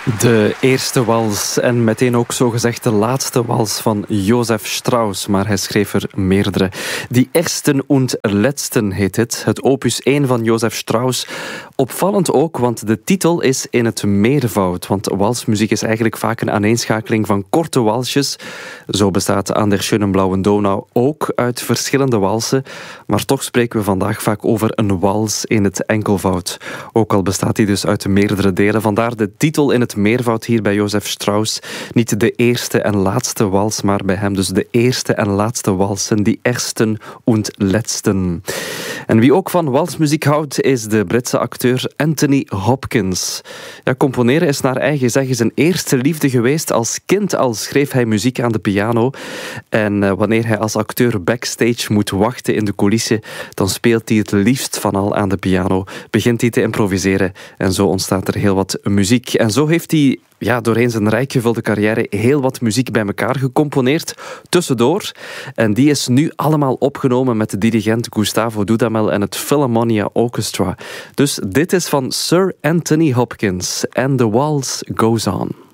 De eerste wals en meteen ook zogezegd de laatste wals van Josef Strauss, maar hij schreef er meerdere. Die Ersten und Letzten heet het opus 1 van Josef Strauss. Opvallend ook, want de titel is in het meervoud, want walsmuziek is eigenlijk vaak een aaneenschakeling van korte walsjes. Zo bestaat An der schönen blauen Donau ook uit verschillende walsen, maar toch spreken we vandaag vaak over een wals in het enkelvoud. Ook al bestaat die dus uit meerdere delen, vandaar de titel in het meervoud hier bij Josef Strauss. Niet de eerste en laatste wals, maar bij hem dus de eerste en laatste walsen, die Ersten und Letzten. En wie ook van walsmuziek houdt, is de Britse acteur Anthony Hopkins. Ja, componeren is naar eigen zeggen zijn eerste liefde geweest. Als kind al schreef hij muziek aan de piano. En wanneer hij als acteur backstage moet wachten in de coulissen, dan speelt hij het liefst van al aan de piano. Begint hij te improviseren en zo ontstaat er heel wat muziek. En zo heeft hij doorheen zijn rijk gevulde carrière heel wat muziek bij elkaar gecomponeerd, tussendoor. En die is nu allemaal opgenomen met de dirigent Gustavo Dudamel en het Philharmonia Orchestra. Dus dit is van Sir Anthony Hopkins. And the Waltz Goes On.